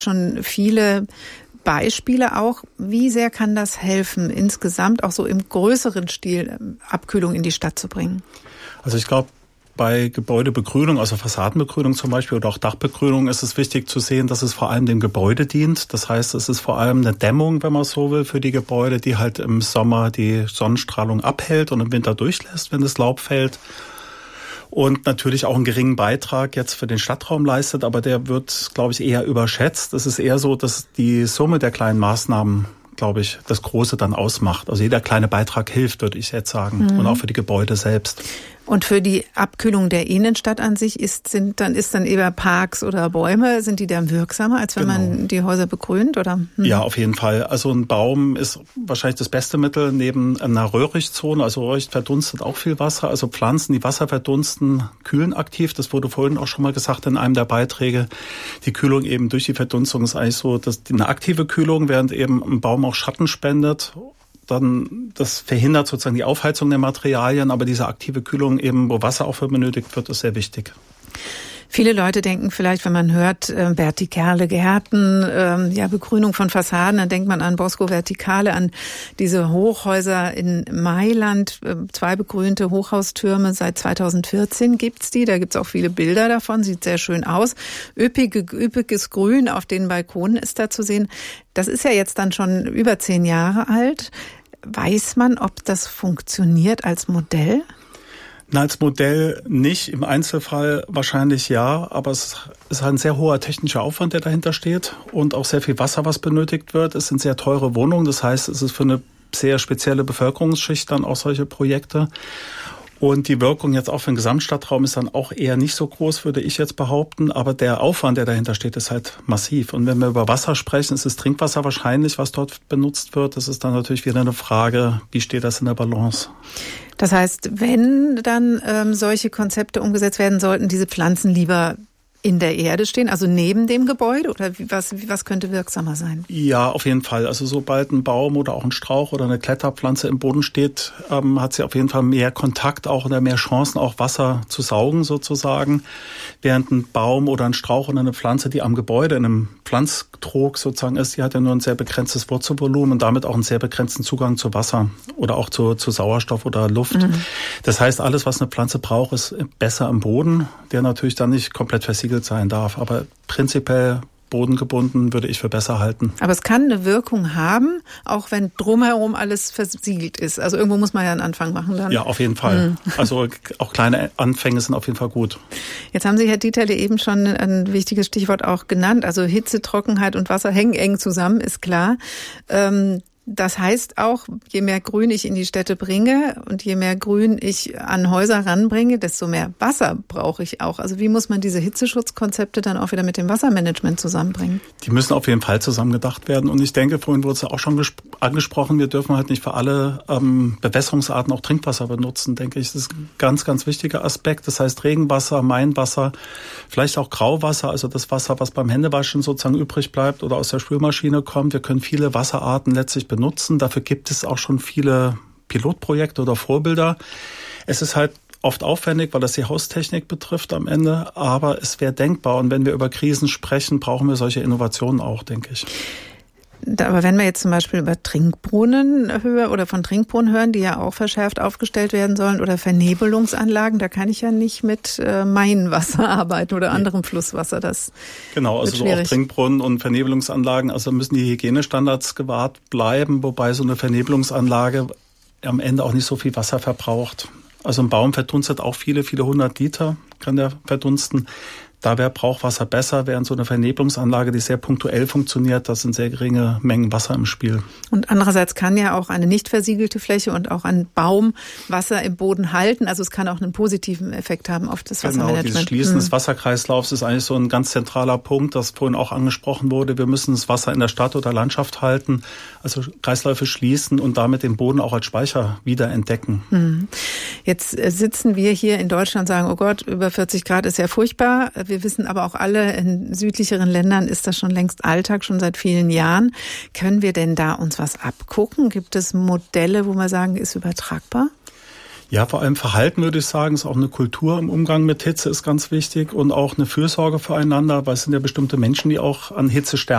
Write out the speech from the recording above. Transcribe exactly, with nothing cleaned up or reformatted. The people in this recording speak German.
schon viele Beispiele auch. Wie sehr kann das helfen, insgesamt auch so im größeren Stil Abkühlung in die Stadt zu bringen? Also ich glaube, bei Gebäudebegrünung, also Fassadenbegrünung zum Beispiel oder auch Dachbegrünung, ist es wichtig zu sehen, dass es vor allem dem Gebäude dient. Das heißt, es ist vor allem eine Dämmung, wenn man so will, für die Gebäude, die halt im Sommer die Sonnenstrahlung abhält und im Winter durchlässt, wenn das Laub fällt. Und natürlich auch einen geringen Beitrag jetzt für den Stadtraum leistet, aber der wird, glaube ich, eher überschätzt. Es ist eher so, dass die Summe der kleinen Maßnahmen, glaube ich, das Große dann ausmacht. Also jeder kleine Beitrag hilft, würde ich jetzt sagen. Mhm. Und auch für die Gebäude selbst. Und für die Abkühlung der Innenstadt an sich ist, sind dann, ist dann eher Parks oder Bäume, sind die dann wirksamer, als wenn genau. man die Häuser begrünt, oder? Hm. Ja, auf jeden Fall. Also ein Baum ist wahrscheinlich das beste Mittel neben einer Röhrichtzone. Also Röhricht verdunstet auch viel Wasser. Also Pflanzen, die Wasser verdunsten, kühlen aktiv. Das wurde vorhin auch schon mal gesagt in einem der Beiträge. Die Kühlung eben durch die Verdunstung ist eigentlich so, dass eine aktive Kühlung, während eben ein Baum auch Schatten spendet. Dann, das verhindert sozusagen die Aufheizung der Materialien, aber diese aktive Kühlung eben, wo Wasser auch für benötigt wird, ist sehr wichtig. Viele Leute denken vielleicht, wenn man hört, äh, vertikale Gärten, äh, ja, Begrünung von Fassaden, dann denkt man an Bosco Verticale, an diese Hochhäuser in Mailand, äh, zwei begrünte Hochhaustürme. Seit zweitausendvierzehn gibt's die, da gibt's auch viele Bilder davon, sieht sehr schön aus. Üppige, üppiges Grün auf den Balkonen ist da zu sehen. Das ist ja jetzt dann schon über zehn Jahre alt. Weiß man, ob das funktioniert als Modell? Na, als Modell nicht, im Einzelfall wahrscheinlich ja, aber es ist ein sehr hoher technischer Aufwand, der dahinter steht und auch sehr viel Wasser, was benötigt wird. Es sind sehr teure Wohnungen, das heißt, es ist für eine sehr spezielle Bevölkerungsschicht dann auch solche Projekte. Und die Wirkung jetzt auch für den Gesamtstadtraum ist dann auch eher nicht so groß, würde ich jetzt behaupten. Aber der Aufwand, der dahinter steht, ist halt massiv. Und wenn wir über Wasser sprechen, ist es Trinkwasser wahrscheinlich, was dort benutzt wird. Das ist dann natürlich wieder eine Frage, wie steht das in der Balance? Das heißt, wenn dann ähm, solche Konzepte umgesetzt werden sollten, diese Pflanzen lieber in der Erde stehen, also neben dem Gebäude, oder wie, was, wie, was könnte wirksamer sein? Ja, auf jeden Fall. Also sobald ein Baum oder auch ein Strauch oder eine Kletterpflanze im Boden steht, ähm, hat sie auf jeden Fall mehr Kontakt auch oder mehr Chancen, auch Wasser zu saugen sozusagen. Während ein Baum oder ein Strauch oder eine Pflanze, die am Gebäude in einem Pflanztrog sozusagen ist, die hat ja nur ein sehr begrenztes Wurzelvolumen und damit auch einen sehr begrenzten Zugang zu Wasser oder auch zu, zu Sauerstoff oder Luft. Mhm. Das heißt, alles, was eine Pflanze braucht, ist besser im Boden, der natürlich dann nicht komplett versiegelt sein darf. Aber prinzipiell bodengebunden würde ich für besser halten. Aber es kann eine Wirkung haben, auch wenn drumherum alles versiegelt ist. Also irgendwo muss man ja einen Anfang machen dann. Ja, auf jeden Fall. Mhm. Also auch kleine Anfänge sind auf jeden Fall gut. Jetzt haben Sie, Herr Dieterle, eben schon ein wichtiges Stichwort auch genannt. Also Hitze, Trockenheit und Wasser hängen eng zusammen, ist klar. Ähm, Das heißt auch, je mehr Grün ich in die Städte bringe und je mehr Grün ich an Häuser ranbringe, desto mehr Wasser brauche ich auch. Also wie muss man diese Hitzeschutzkonzepte dann auch wieder mit dem Wassermanagement zusammenbringen? Die müssen auf jeden Fall zusammengedacht werden. Und ich denke, vorhin wurde es ja auch schon gesp- angesprochen, wir dürfen halt nicht für alle ähm, Bewässerungsarten auch Trinkwasser benutzen, denke ich. Das ist ein ganz, ganz wichtiger Aspekt. Das heißt Regenwasser, Mainwasser, vielleicht auch Grauwasser, also das Wasser, was beim Händewaschen sozusagen übrig bleibt oder aus der Spülmaschine kommt. Wir können viele Wasserarten letztlich benutzen. Dafür gibt es auch schon viele Pilotprojekte oder Vorbilder. Es ist halt oft aufwendig, weil das die Haustechnik betrifft am Ende, aber es wäre denkbar. Und wenn wir über Krisen sprechen, brauchen wir solche Innovationen auch, denke ich. Aber wenn wir jetzt zum Beispiel über Trinkbrunnen hören oder von Trinkbrunnen hören, die ja auch verschärft aufgestellt werden sollen, oder Vernebelungsanlagen, da kann ich ja nicht mit äh, Mainwasser arbeiten oder anderem Flusswasser. Das genau, also so auch Trinkbrunnen und Vernebelungsanlagen, also müssen die Hygienestandards gewahrt bleiben, wobei so eine Vernebelungsanlage am Ende auch nicht so viel Wasser verbraucht. Also ein Baum verdunstet auch viele, viele hundert Liter, kann der verdunsten. Da wäre Brauchwasser besser, während so eine Vernebelungsanlage, die sehr punktuell funktioniert, da sind sehr geringe Mengen Wasser im Spiel. Und andererseits kann ja auch eine nicht versiegelte Fläche und auch ein Baum Wasser im Boden halten. Also es kann auch einen positiven Effekt haben auf das Wassermanagement. Genau, dieses Schließen des Wasserkreislaufs ist eigentlich so ein ganz zentraler Punkt, das vorhin auch angesprochen wurde. Wir müssen das Wasser in der Stadt oder Landschaft halten, also Kreisläufe schließen und damit den Boden auch als Speicher wieder entdecken. Jetzt sitzen wir hier in Deutschland und sagen, oh Gott, über vierzig Grad ist ja furchtbar. Wir wissen aber auch alle, in südlicheren Ländern ist das schon längst Alltag, schon seit vielen Jahren. Können wir denn da uns was abgucken? Gibt es Modelle, wo wir sagen, ist übertragbar? Ja, vor allem Verhalten würde ich sagen, ist auch eine Kultur im Umgang mit Hitze ist ganz wichtig und auch eine Fürsorge füreinander, weil es sind ja bestimmte Menschen, die auch an Hitze sterben.